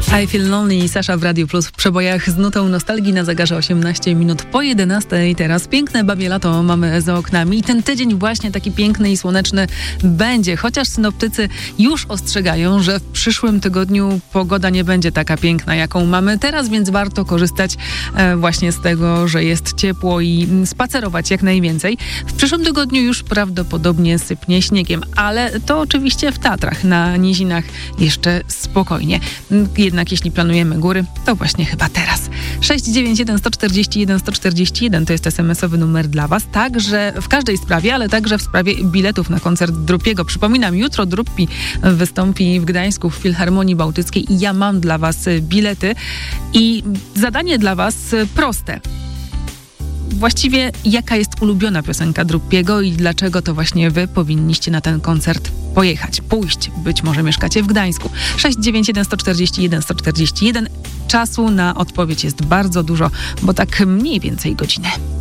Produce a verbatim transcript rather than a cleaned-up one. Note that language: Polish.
I Feel Lonely, Sasha w Radiu Plus w przebojach z nutą nostalgii na zegarze osiemnaście minut po jedenastej. Teraz piękne babie lato mamy za oknami i ten tydzień właśnie taki piękny i słoneczny będzie. Chociaż synoptycy już ostrzegają, że w przyszłym tygodniu pogoda nie będzie taka piękna, jaką mamy teraz, więc warto korzystać e, właśnie z tego, że jest ciepło i spacerować jak najwięcej. W przyszłym tygodniu już prawdopodobnie sypnie śniegiem, ale to oczywiście w Tatrach, na nizinach jeszcze spokojnie. Jednak jeśli planujemy góry, to właśnie chyba teraz. sześć dziewięć jeden sto czterdzieści jeden sto czterdzieści jeden to jest es em esowy numer dla Was. Także w każdej sprawie, ale także w sprawie biletów na koncert Drupiego. Przypominam, jutro Drupi wystąpi w Gdańsku w Filharmonii Bałtyckiej i ja mam dla Was bilety. I zadanie dla Was proste. Właściwie jaka jest ulubiona piosenka Drupiego i dlaczego to właśnie wy powinniście na ten koncert pojechać, pójść. Być może mieszkacie w Gdańsku. sześć dziewięć jeden sto czterdzieści jeden sto czterdzieści jeden. Czasu na odpowiedź jest bardzo dużo, bo tak mniej więcej godzinę.